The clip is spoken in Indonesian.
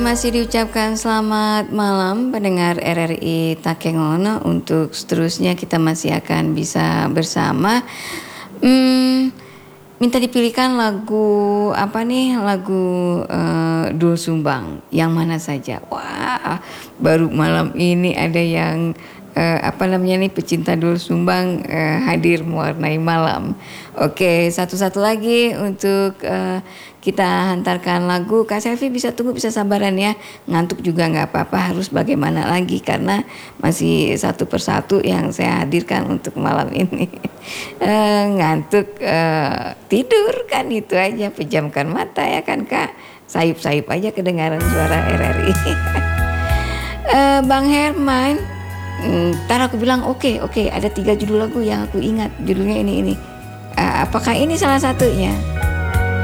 Masih diucapkan selamat malam pendengar RRI Takengono. Untuk seterusnya kita masih akan bisa bersama. Minta dipilihkan lagu apa nih? Lagu Doel Sumbang yang mana saja. Wah, baru malam ini ada yang apa namanya nih, pecinta Doel Sumbang hadir mewarnai malam. Oke, satu-satu lagi untuk kita hantarkan lagu. Kak Selvi bisa tunggu, bisa sabaran ya. Ngantuk juga nggak apa-apa, harus bagaimana lagi karena masih satu persatu yang saya hadirkan untuk malam ini. Ngantuk, tidur kan, itu aja, pejamkan mata ya kan Kak. Sayup-sayup aja kedengaran suara RRI. Bang Herman, ntar aku bilang oke, ada 3 judul lagu yang aku ingat, judulnya ini. Apakah ini salah satunya?